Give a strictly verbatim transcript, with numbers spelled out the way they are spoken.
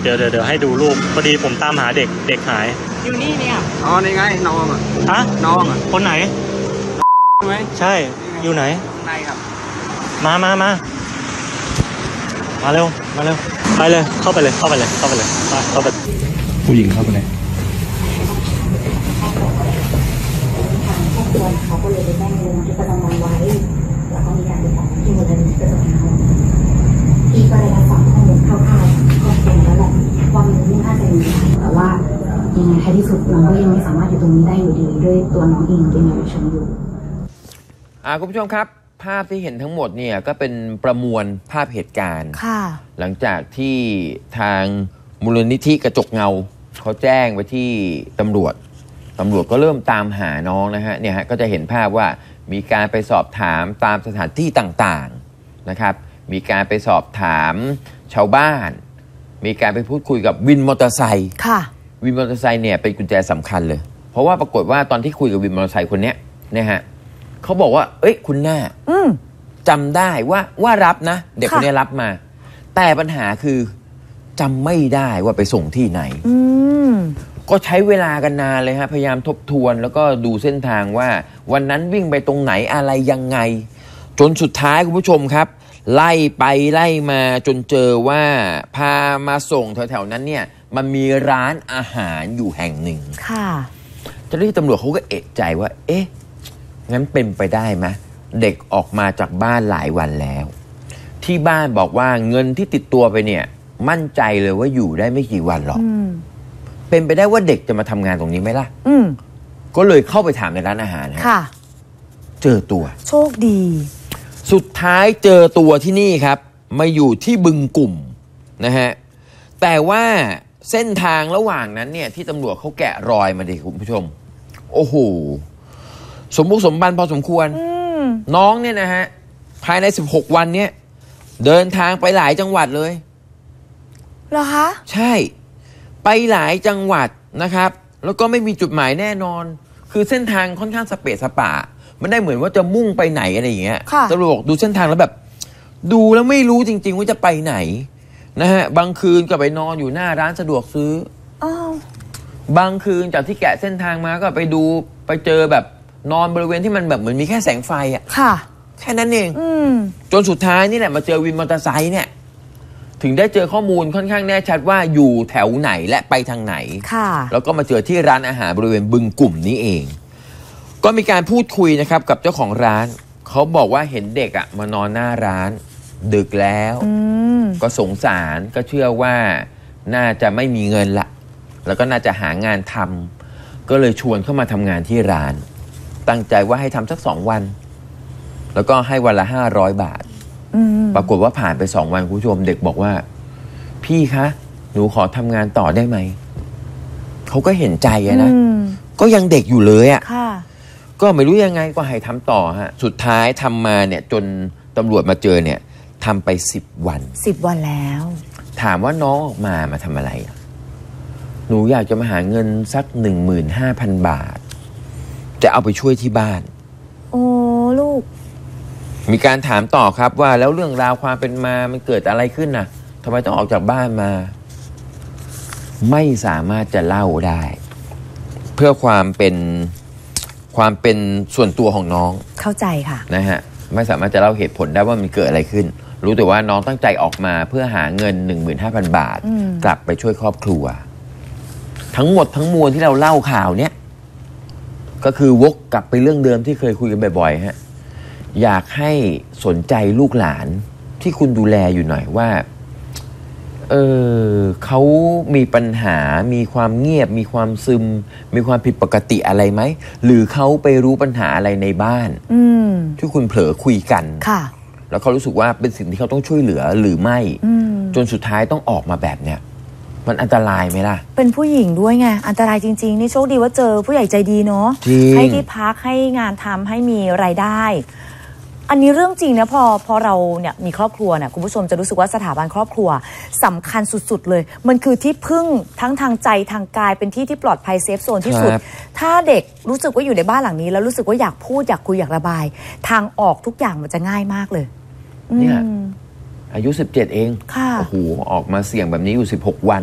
เดี๋ยวเดี๋ยวเดี๋ยวให้ดูรูปพอดีผมตามหาเด็กเด็กหายอยู่นี่เนี่ยอ๋อนี่ไงน้องอ่ะฮะน้องอ่ะคนไหนไหมใช่อยู่ไหนในครับมามามามาเร็วมาเร็วไปเลยเข้าไปเลยเข้าไปเลยเข้าไปเลยไปเข้าไปผู้หญิงเข้าไปไหนเขาก็เลยไปแจ้งลงบันทึกประจำวันไว้แล้วก็มีการติดต่อที่มูลนิธิกระทรวงการคลังที่ก็ได้รับฟังข้อมูลคร่าวๆก็เป็นแล้วแหละว่ามันไม่น่าจะมีแต่ว่ายังไงท้ายที่สุดน้องก็ยังไม่สามารถอยู่ตรงนี้ได้อยู่ดีด้วยตัวน้องเองเป็นเยาวชนอยู่อ่าคุณผู้ชมครับภาพที่เห็นทั้งหมดเนี่ยก็เป็นประมวลภาพเหตุการณ์หลังจากที่ทางมูลนิธิกระจกเงาเขาแจ้งไปที่ตำรวจตำรวจก็เริ่มตามหาน้องนะฮะเนี่ยฮะก็จะเห็นภาพว่ามีการไปสอบถามตามสถานที่ต่างๆนะครับมีการไปสอบถามชาวบ้านมีการไปพูดคุยกับวินมอเตอร์ไซค์วินมอเตอร์ไซค์เนี่ยเป็นกุญแจสำคัญเลยเพราะว่าปรากฏว่าตอนที่คุยกับวินมอเตอร์ไซค์คนนี้เนี่ยฮะเขาบอกว่าเอ้ยคุณหน้าจำได้ว่าว่ารับนะเด็กคนนี้รับมาแต่ปัญหาคือจำไม่ได้ว่าไปส่งที่ไหนก็ใช้เวลากันนานเลยฮะพยายามทบทวนแล้วก็ดูเส้นทางว่าวันนั้นวิ่งไปตรงไหนอะไรยังไงจนสุดท้ายคุณผู้ชมครับไล่ไปไล่มาจนเจอว่าพามาส่งแถวๆนั้นเนี่ยมันมีร้านอาหารอยู่แห่งหนึ่งค่ะเจ้าหน้าที่ตำรวจเขาก็เอะใจว่าเอ๊ะงั้นเป็นไปได้ไหมเด็กออกมาจากบ้านหลายวันแล้วที่บ้านบอกว่าเงินที่ติดตัวไปเนี่ยมั่นใจเลยว่าอยู่ได้ไม่กี่วันหรอกเป็นไปได้ว่าเด็กจะมาทำงานตรงนี้ไหมล่ะก็เลยเข้าไปถามในร้านอาหารค่ะเจอตัวโชคดีสุดท้ายเจอตัวที่นี่ครับมาอยู่ที่บึงกลุ่มนะฮะแต่ว่าเส้นทางระหว่างนั้นเนี่ยที่ตำรวจเขาแกะรอยมาดิคุณผู้ชมโอ้โหสมบุกสมบันพอสมควรน้องเนี่ยนะฮะภายในสิบหกวันเนี่ยเดินทางไปหลายจังหวัดเลยเหรอคะใช่ไปหลายจังหวัดนะครับแล้วก็ไม่มีจุดหมายแน่นอนคือเส้นทางค่อนข้างสเปะสปะมันได้เหมือนว่าจะมุ่งไปไหนอะไรอย่างเงี้ยตำรวจดูเส้นทางแล้วแบบดูแล้วไม่รู้จริงๆว่าจะไปไหนนะฮะบางคืนก็ไปนอนอยู่หน้าร้านสะดวกซื้อบางคืนจากที่แกะเส้นทางมาก็ไปดูไปเจอแบบนอนบริเวณที่มันแบบเหมือนมีแค่แสงไฟอ่ะแค่นั้นเองจนสุดท้ายนี่แหละมาเจอวินมอเตอร์ไซค์เนี่ยถึงได้เจอข้อมูลค่อนข้างแน่ชัดว่าอยู่แถวไหนและไปทางไหนแล้วก็มาเจอที่ร้านอาหารบริเวณบึงกลุ่มนี้เองก็มีการพูดคุยนะครับกับเจ้าของร้านเขาบอกว่าเห็นเด็กอ่ะมานอนหน้าร้านดึกแล้วก็สงสารก็เชื่อว่าน่าจะไม่มีเงินละแล้วก็น่าจะหางานทำก็เลยชวนเข้ามาทำงานที่ร้านตั้งใจว่าให้ทำสักสองวันแล้วก็ให้วันละห้าร้อยบาทปรากฏว่าผ่านไปสองวันคุณผู้ชมเด็กบอกว่าพี่คะหนูขอทำงานต่อได้ไหมเขาก็เห็นใจนะก็ยังเด็กอยู่เลยอ่ะก็ไม่รู้ยังไงก็ให้ทำต่อฮะสุดท้ายทำมาเนี่ยจนตำรวจมาเจอเนี่ยทำไปสิบวันสิบวันแล้วถามว่าน้องออกมามาทำอะไรหนูอยากจะมาหาเงินสักหนึ่งหมื่นห้าพันบาทจะเอาไปช่วยที่บ้านโอ้ลูกมีการถามต่อครับว่าแล้วเรื่องราวความเป็นมามันเกิดอะไรขึ้นน่ะทำไมต้องออกจากบ้านมาไม่สามารถจะเล่าได้เพื่อความเป็นความเป็นส่วนตัวของน้องเข้าใจค่ะนะฮะไม่สามารถจะเล่าเหตุผลได้ว่ามันเกิดอะไรขึ้นรู้แต่ว่าน้องตั้งใจออกมาเพื่อหาเงิน หนึ่งหมื่นห้าพัน บาทกลับไปช่วยครอบครัวทั้งหมดทั้งมวลที่เราเล่าข่าวเนี้ยก็คือวกกลับไปเรื่องเดิมที่เคยคุยกันบ่อยๆฮะอยากให้สนใจลูกหลานที่คุณดูแลอยู่หน่อยว่าเออเขามีปัญหามีความเงียบมีความซึมมีความผิดปกติอะไรไหมหรือเขาไปรู้ปัญหาอะไรในบ้านที่คุณเผลอคุยกันแล้วเขารู้สึกว่าเป็นสิ่งที่เขาต้องช่วยเหลือหรือไม่จนสุดท้ายต้องออกมาแบบเนี้ยมันอันตรายไหมล่ะเป็นผู้หญิงด้วยไงอันตรายจริงๆนี่โชคดีว่าเจอผู้ใหญ่ใจดีเนาะให้ที่พักให้งานทำให้มีรายได้อันนี้เรื่องจริงนะพอพอเราเนี่ยมีครอบครัวเนี่ยคุณผู้ชมจะรู้สึกว่าสถาบันครอบครัวสำคัญสุดๆเลยมันคือที่พึ่งทั้งทางใจทางกายเป็นที่ที่ปลอดภัยเซฟโซนที่สุดถ้าเด็กรู้สึกว่าอยู่ในบ้านหลังนี้แล้วรู้สึกว่าอยากพูดอยากคุยอยากระบายทางออกทุกอย่างมันจะง่ายมากเลยเนี่ยอายุสิบเจ็ดเองโอ้โหออกมาเสี่ยงแบบนี้อยู่สิบหกวัน